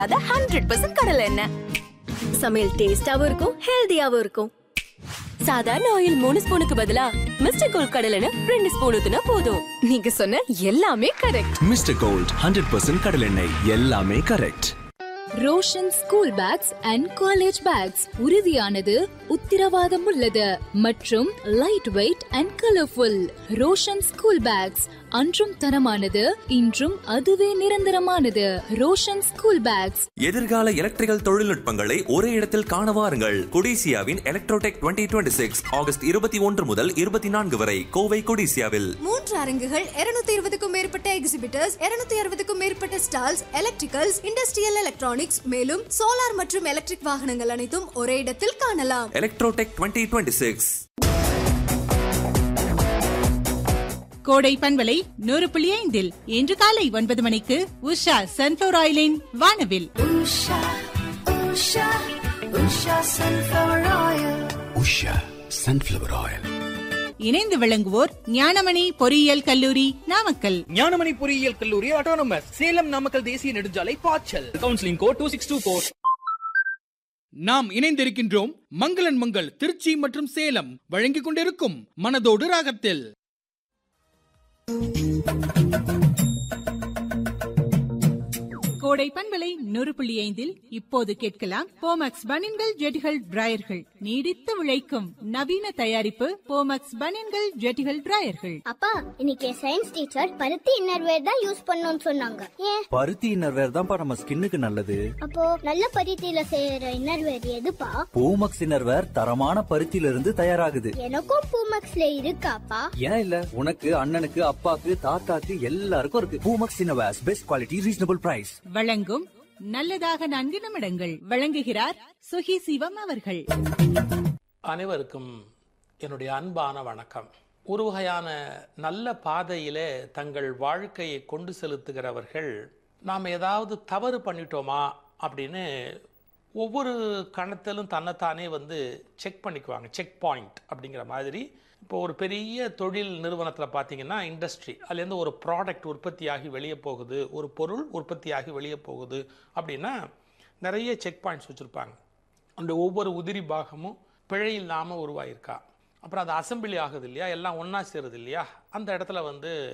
அது 100% கடலை எண்ணெய். சமையல் டேஸ்டாவும் இருக்கும், ஹெல்தியாவும் இருக்கும். சாதாரண ஆயில் 3 ஸ்பூனுக்கு பதிலா மிஸ்டர் கோல்ட் கடலை எண்ணெய் 2 ஸ்பூன் ஊத்துனா போதும். நீங்க சொன்ன எல்லாமே கரெக்ட். மிஸ்டர் கோல்ட் 100% கடலை எண்ணெய், எல்லாமே correct. Roshan school packs and college bags உறுதியானது, உத்திரவாதம் உள்ளது மற்றும் light weight and colourful. Roshan school packs அன்றும் தரமானது, இன்றும் அதுவே நிரந்தரமானது. Roshan school packs. எதிர்கால எலக்ட்ரிக்கல் தொழில்நுட்பங்களை ஒரே இடத்தில் காண வாருங்கள். கொடிசியாவின் எலக்ட்ரோடெக் 2026 ஆகஸ்ட் 21 முதல் 24 வரை கோவை கொடிசியாவில் 3 அரங்குகள், 220க்கும் மேற்பட்ட எக்ஸிபிட்டர்ஸ், 260க்கும் மேற்பட்ட ஸ்டால்ஸ், எலக்ட்ரிக்கல்ஸ், இண்டஸ்ட்ரியல் எலக்ட்ரானிக்ஸ், மேலும் சோலார் மற்றும் எலக்ட்ரிக் வாகனங்கள் அனைத்தும் ஒரே இடத்தில் காணலாம். எலக்ட்ரோடெக் 2026. கோடை பண்பலை 100.5 இன்று காலை 9 மணிக்கு உஷா சன்ஃப்ளவர் ஆயிலின் வானவில். Usha sunflower oil. இணைந்து விளங்குவோர் ஞானமணி பொறியியல் கல்லூரி, நாமக்கல். ஞானமணி பொறியியல் கல்லூரி ஆட்டோனமஸ், சேலம் நாமக்கல் தேசிய நெடுஞ்சாலை பாய்ச்சல். Counselling code 2624. நாம் இணைந்திருக்கின்றோம் மங்களன் மங்கள் திருச்சி மற்றும் சேலம் வழங்கிக் கொண்டிருக்கும் மனதோடு ராகத்தில். கோடை பண்பலை 100.5 இப்போது கேட்கலாம் போமக்ஸ் பனியன்கள் ஜெட்டிகள் டிராயர்கள். நீடித்து உழைக்கும் நவீன தயாரிப்பு போமக்ஸ் பனியன்கள் ஜெட்டிகள் டிராயர்கள். அப்பா, இன்னைக்கு சயின்ஸ் டீச்சர் பருத்தி இன்னர்வேர் தான் யூஸ் பண்ணணும்னு சொன்னாங்க. ஏன்? பருத்தி இன்னர்வேர் தான்ப்பா நம்ம ஸ்கின்னுக்கு நல்லது. அப்போ நல்ல பருத்தியில செய்யற இன்னர்வேர் எதுப்பா? பூமக்ஸ் இன்னர்வேர் தரமான பருத்தியில இருந்து தயாராகுது. எனக்கும் பூமக்ஸ்ல இருக்காப்பா? ஏன் இல்ல, உனக்கு, அண்ணனுக்கு, அப்பாக்கு, தாத்தாக்கு எல்லாருக்கும் இருக்கு. Poomex innerwear, best quality, reasonable price. வழங்கும் நல்லதாக 4 நிமிடங்கள். வழங்குகிறார் சுகி சிவம் அவர்கள். அனைவருக்கும் என்னுடைய அன்பான வணக்கம். ஒரு வகையான நல்ல பாதையிலே தங்கள் வாழ்க்கையை கொண்டு செலுத்துகிறவர்கள் நாம் ஏதாவது தவறு பண்ணிட்டோமா அப்படின்னு ஒவ்வொரு கணத்திலும் தன்னைத்தானே செக் பண்ணிக்குவாங்க. செக் பாயிண்ட் அப்படிங்கிற மாதிரி. இப்போ ஒரு பெரிய தொழில் நிறுவனத்தில் பார்த்தீங்கன்னா இண்டஸ்ட்ரி, அதுலேருந்து ஒரு ப்ராடக்ட் உற்பத்தியாகி வெளியே போகுது, ஒரு பொருள் உற்பத்தியாகி வெளியே போகுது அப்படின்னா நிறைய செக் பாயிண்ட்ஸ் வச்சுருப்பாங்க. அந்த ஒவ்வொரு உதிரி பாகமும் பிழை இல்லாமல் உருவாயிருக்கா, அப்புறம் அது அசம்பிளி ஆகுது இல்லையா, எல்லாம் ஒன்றா சேருது இல்லையா, அந்த இடத்துல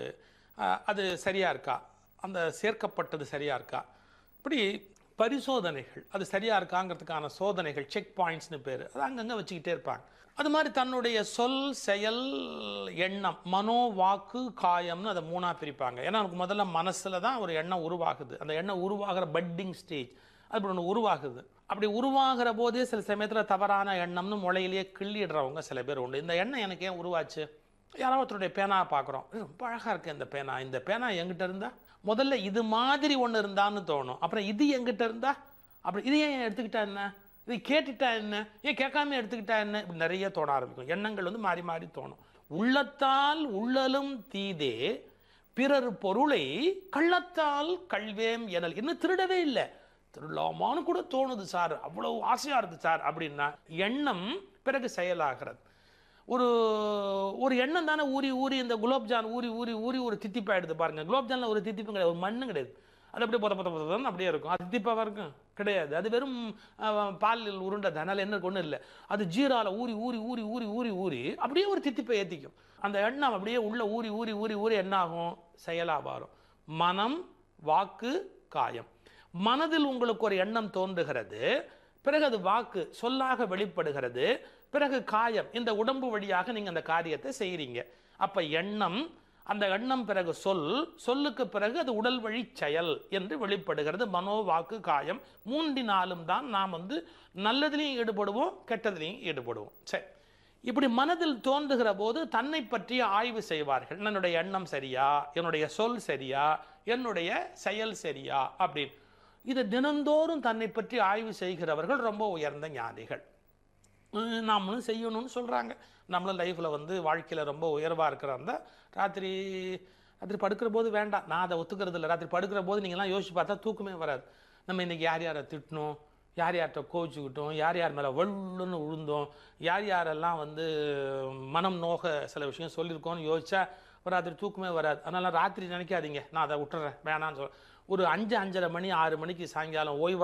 அது சரியாக இருக்கா, அந்த சேர்க்கப்பட்டது சரியாக இருக்கா, இப்படி பரிசோதனைகள், அது சரியாக இருக்காங்கிறதுக்கான சோதனைகள், செக் பாயிண்ட்ஸ்னு பேர். அது அங்கங்கே வச்சுக்கிட்டே இருப்பாங்க. அது மாதிரி தன்னுடைய சொல், செயல், எண்ணம், மனோ, வாக்கு, காயம்னு அதை 3ஆக பிரிப்பாங்க. ஏன்னா நமக்கு முதல்ல மனசில் தான் ஒரு எண்ணம் உருவாகுது. அந்த எண்ணம் உருவாகிற பட்டிங் ஸ்டேஜ் அது ஒன்று உருவாகுது. அப்படி உருவாகிற போதே சில சமயத்தில் தவறான எண்ணம்னு முளையிலேயே கிள்ளிடுறவங்க சில பேர் உண்டு. இந்த எண்ணம் எனக்கு ஏன் உருவாச்சு? யாராவது ஒருத்தருடைய பேனாவை பார்க்குறோம், ரொம்ப அழகாக இருக்குது இந்த பேனா எங்கிட்ட இருந்தால் முதல்ல இது மாதிரி ஒன்று இருந்தான்னு தோணும். அப்புறம் இது எங்கிட்ட இருந்தா, அப்புறம் இது ஏன் எடுத்துக்கிட்டா என்ன, இது கேட்டுட்டா என்ன, ஏன் கேட்காம எடுத்துக்கிட்டா என்ன, இப்படி நிறைய தோண ஆரம்பிக்கும். எண்ணங்கள் மாறி மாறி தோணும். உள்ளத்தால் உள்ளலும் தீதே பிறர் பொருளை கள்ளத்தால் கல்வேம் எனல். இன்னும் திருடவே இல்லை, திருடலாமான்னு கூட தோணுது சார், அவ்வளவு ஆசையாக இருக்குது சார் அப்படின்னா எண்ணம் பிறகு செயலாகிறது. ஒரு எண்ணம் தானே ஊறி ஊறி இந்த குலோப்ஜான் ஊறி ஊறி ஊறி ஒரு தித்திப்பாயிடுது பாருங்க. குலோப்ஜானில் ஒரு தித்திப்பு கிடையாது, ஒரு மண்ணு கிடையாது. அது அப்படியே பொத அப்படியே இருக்கும். அது தித்திப்பாக இருக்கும் கிடையாது. அது வெறும் பாலில் உருண்டை, அதனால் என்ன ஒன்றும் இல்லை. அது ஜீரால ஊறி ஊறி ஊறி ஊறி ஊறி ஊறி அப்படியே ஒரு தித்திப்பை ஏற்றிக்கும். அந்த எண்ணம் அப்படியே உள்ள ஊறி ஊறி ஊறி ஊறி என்ன ஆகும்? செயலாக வரும். மனம், வாக்கு, காயம். மனதில் உங்களுக்கு ஒரு எண்ணம் தோன்றுகிறது, பிறகு அது வாக்கு சொல்லாக வெளிப்படுகிறது, பிறகு காயம், இந்த உடம்பு வழியாக நீங்கள் அந்த காரியத்தை செய்கிறீங்க. அப்போ எண்ணம், அந்த எண்ணம் பிறகு சொல்லுக்கு பிறகு அது உடல் வழி செயல் என்று வெளிப்படுகிறது. மனோ, வாக்கு, காயம் 3 தான் நாம் நல்லதுலேயும் ஈடுபடுவோம், கெட்டதுலேயும் ஈடுபடுவோம். சரி, இப்படி மனதில் தோன்றுகிற போது தன்னை பற்றிய ஆய்வு செய்வார்கள். என்னுடைய எண்ணம் சரியா, என்னுடைய சொல் சரியா, என்னுடைய செயல் சரியா அப்படின்னு. இதை தினந்தோறும் தன்னை பற்றி ஆய்வு செய்கிறவர்கள் ரொம்ப உயர்ந்த ஞானிகள். நாமளும் செய்யணும்னு சொல்கிறாங்க. நம்மளும் லைஃப்பில் வாழ்க்கையில் ரொம்ப உயர்வாக இருக்கிறாங்க. ராத்திரி படுக்கிற போது வேண்டாம், நான் அதை ஒத்துக்கிறது இல்லை. ராத்திரி படுக்கிற போது நீங்கள்லாம் யோசிச்சு பார்த்தா தூக்கமே வராது. நம்ம இன்றைக்கி யார் யாரை திட்டணும், யார் யார்கிட்ட கோவிச்சுக்கிட்டோம், யார் யார் மேலே வள்ளுன்னு விழுந்தோம், யார் யாரெல்லாம் மனம் நோக சில விஷயம் சொல்லியிருக்கோன்னு யோசிச்சா ராத்திரி தூக்கமே வராது. அதனால் ராத்திரி நினைக்காதீங்க நான் அதை விட்டுறேன் வேணான்னு சொல்ல. ஒரு 5, 5:30 மணி 6 மணிக்கு சாயங்காலம் ஓய்வாக